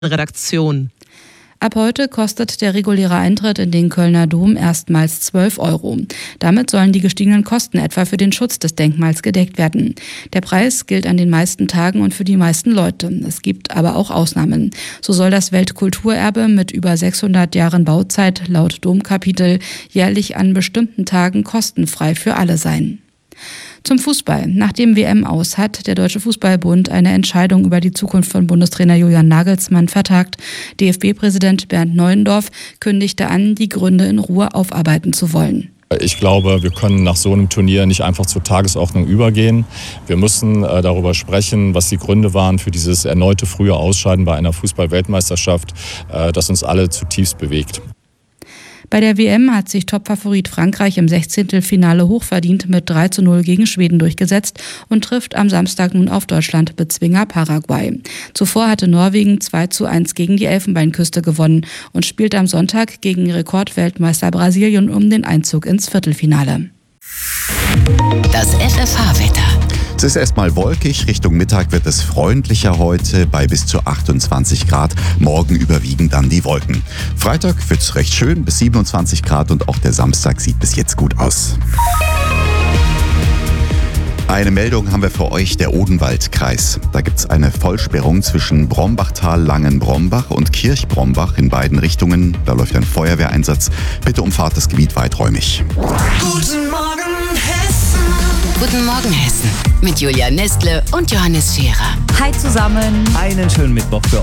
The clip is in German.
Redaktion. Ab heute kostet der reguläre Eintritt in den Kölner Dom erstmals 12 €. Damit sollen die gestiegenen Kosten etwa für den Schutz des Denkmals gedeckt werden. Der Preis gilt an den meisten Tagen und für die meisten Leute. Es gibt aber auch Ausnahmen. So soll das Weltkulturerbe mit über 600 Jahren Bauzeit laut Domkapitel jährlich an bestimmten Tagen kostenfrei für alle sein. Zum Fußball. Nach dem WM-Aus hat der Deutsche Fußballbund eine Entscheidung über die Zukunft von Bundestrainer Julian Nagelsmann vertagt. DFB-Präsident Bernd Neuendorf kündigte an, die Gründe in Ruhe aufarbeiten zu wollen. Ich glaube, wir können nach so einem Turnier nicht einfach zur Tagesordnung übergehen. Wir müssen darüber sprechen, was die Gründe waren für dieses erneute frühe Ausscheiden bei einer Fußball-Weltmeisterschaft, das uns alle zutiefst bewegt. Bei der WM hat sich Topfavorit Frankreich im 16. hochverdient mit 3:0 gegen Schweden durchgesetzt und trifft am Samstag nun auf Deutschland-Bezwinger Paraguay. Zuvor hatte Norwegen 2:1 gegen die Elfenbeinküste gewonnen und spielt am Sonntag gegen Rekordweltmeister Brasilien um den Einzug ins Viertelfinale. Das FFH-Wetter. Es ist erstmal wolkig, Richtung Mittag wird es freundlicher heute bei bis zu 28 Grad. Morgen überwiegen dann die Wolken. Freitag wird es recht schön, bis 27 Grad und auch der Samstag sieht bis jetzt gut aus. Eine Meldung haben wir für euch, der Odenwaldkreis. Da gibt es eine Vollsperrung zwischen Brombachtal-Langenbrombach und Kirchbrombach in beiden Richtungen. Da läuft ein Feuerwehreinsatz. Bitte umfahrt das Gebiet weiträumig. Guten Morgen, Hessen. Guten Morgen, Hessen. Mit Julia Nestle und Johannes Scherer. Hi zusammen. Einen schönen Mittwoch für